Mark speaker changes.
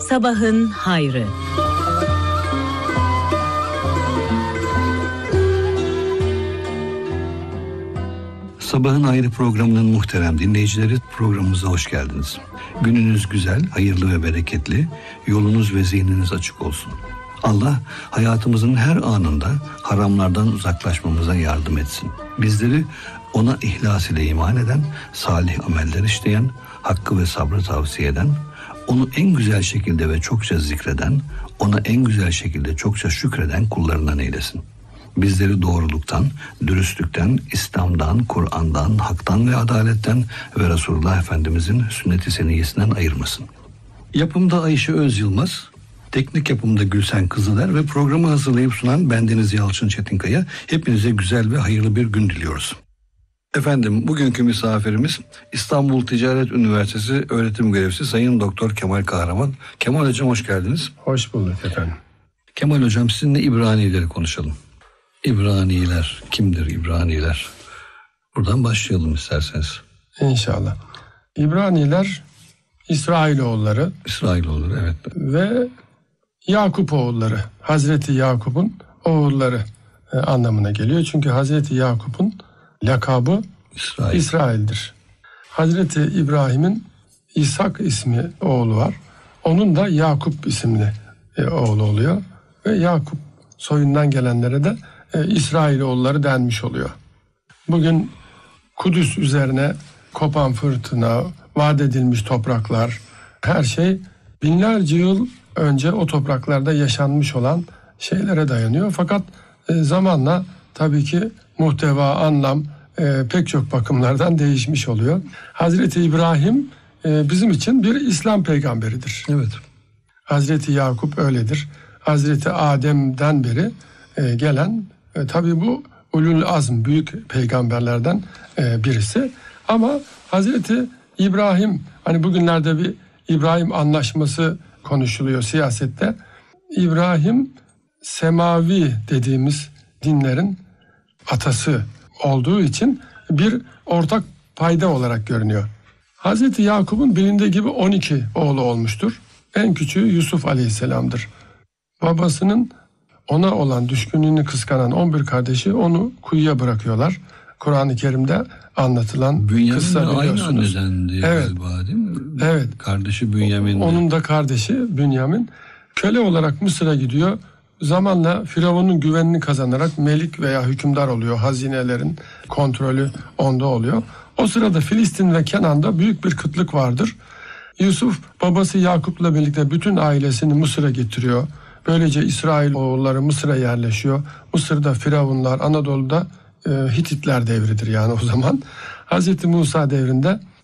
Speaker 1: Sabahın hayrı.
Speaker 2: Sabahın Hayrı programının muhterem dinleyicileri, programımıza hoş geldiniz. Gününüz güzel, hayırlı ve bereketli, yolunuz ve zihniniz açık olsun. Allah hayatımızın her anında haramlardan uzaklaşmamıza yardım etsin. Bizleri ona ihlas ile iman eden, salih ameller işleyen, hakkı ve sabrı tavsiye eden, onu en güzel şekilde ve çokça zikreden, ona en güzel şekilde çokça şükreden kullarından eylesin. Bizleri doğruluktan, dürüstlükten, İslam'dan, Kur'an'dan, haktan ve adaletten ve Resulullah Efendimizin sünnet-i seniyyesinden ayırmasın. Yapımda Ayşe Özyılmaz, teknik yapımda Gülsen Kızıler ve programı hazırlayıp sunan bendeniz Yalçın Çetinkaya. Hepinize güzel ve hayırlı bir gün diliyoruz. Efendim, bugünkü misafirimiz İstanbul Ticaret Üniversitesi öğretim görevlisi Sayın Doktor Kemal Kahraman. Kemal Hocam hoş geldiniz.
Speaker 3: Hoş bulduk efendim.
Speaker 2: Kemal Hocam, sizinle İbranileri konuşalım. İbraniler kimdir, İbraniler? Buradan başlayalım isterseniz.
Speaker 3: İnşallah. İbraniler İsrailoğulları.
Speaker 2: İsrailoğulları, evet.
Speaker 3: Ve Yakup oğulları. Hazreti Yakup'un oğulları anlamına geliyor. Çünkü Hazreti Yakup'un lakabı İsrail'dir. Hazreti İbrahim'in İshak ismi oğlu var. Onun da Yakup isimli oğlu oluyor. Ve Yakup soyundan gelenlere de İsrailoğulları denmiş oluyor. Bugün Kudüs üzerine kopan fırtına, vaat edilmiş topraklar, her şey binlerce yıl önce o topraklarda yaşanmış olan şeylere dayanıyor. Fakat zamanla tabii ki muhteva, anlam pek çok bakımlardan değişmiş oluyor. Hazreti İbrahim bizim için bir İslam peygamberidir.
Speaker 2: Evet.
Speaker 3: Hazreti Yakup öyledir. Hazreti Adem'den beri gelen tabii bu ulul azm, büyük peygamberlerden birisi. Ama Hazreti İbrahim, hani bugünlerde bir İbrahim Anlaşması konuşuluyor siyasette. İbrahim semavi dediğimiz dinlerin atası olduğu için bir ortak payda olarak görünüyor. Hazreti Yakup'un bilindiği gibi 12 oğlu olmuştur. En küçüğü Yusuf Aleyhisselam'dır. Babasının ona olan düşkünlüğünü kıskanan 11 kardeşi onu kuyuya bırakıyorlar. Kur'an-ı Kerim'de anlatılan kıssa biliyorsunuz.
Speaker 2: Aynı anneden
Speaker 3: evet.
Speaker 2: Galiba, değil mi?
Speaker 3: Evet.
Speaker 2: Kardeşi Bünyamin.
Speaker 3: Onun da kardeşi Bünyamin köle olarak Mısır'a gidiyor. Zamanla Firavun'un güvenini kazanarak melik veya hükümdar oluyor. Hazinelerin kontrolü onda oluyor. O sırada Filistin ve Kenan'da büyük bir kıtlık vardır. Yusuf babası Yakup'la birlikte bütün ailesini Mısır'a getiriyor. Böylece İsrailoğulları Mısır'a yerleşiyor. Mısır'da Firavunlar, Anadolu'da Hititler devridir yani o zaman. Hazreti Musa devrinde